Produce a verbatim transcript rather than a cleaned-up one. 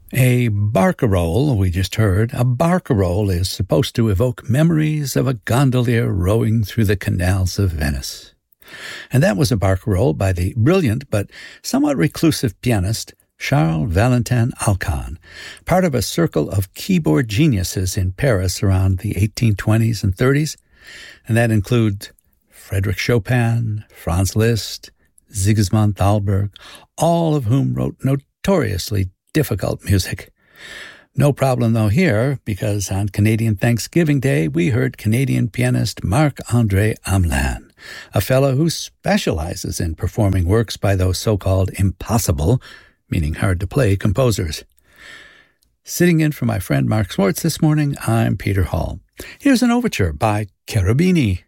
A barcarolle, we just heard, a barcarolle is supposed to evoke memories of a gondolier rowing through the canals of Venice. And that was a barcarolle by the brilliant but somewhat reclusive pianist Charles Valentin Alkan, part of a circle of keyboard geniuses in Paris around the eighteen twenties and thirties, and that includes Frédéric Chopin, Franz Liszt, Sigismund Thalberg, all of whom wrote notoriously difficult music. No problem, though, here, because on Canadian Thanksgiving Day, we heard Canadian pianist Marc-André Hamelin, a fellow who specializes in performing works by those so-called impossible, meaning hard-to-play, composers. Sitting in for my friend Mark Swartz this morning, I'm Peter Hall. Here's an overture by Cherubini.